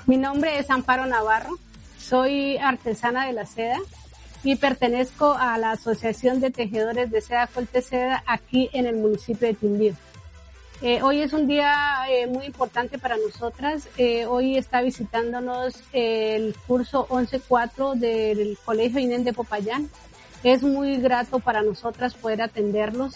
Mi nombre es Amparo Navarro, soy artesana de la seda y pertenezco a la Asociación de Tejedores de Seda Colteseda aquí en el municipio de Quindío. Hoy es un día muy importante para nosotras. Hoy está visitándonos el curso 11-4 del Colegio INEN de Popayán. Es muy grato para nosotras poder atenderlos